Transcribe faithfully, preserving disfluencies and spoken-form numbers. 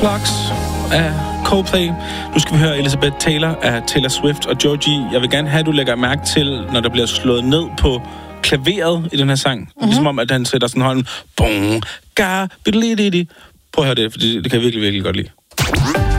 Clocks af Coldplay. Nu skal vi høre Elizabeth Taylor af Taylor Swift. Og Georgie, jeg vil gerne have, at du lægger mærke til, når der bliver slået ned på klaveret i den her sang. Mm-hmm. Ligesom om, at han sætter sådan hånden. Bong, ga, biddelididi. Prøv at høre det, for det, det kan jeg virkelig, virkelig godt lide.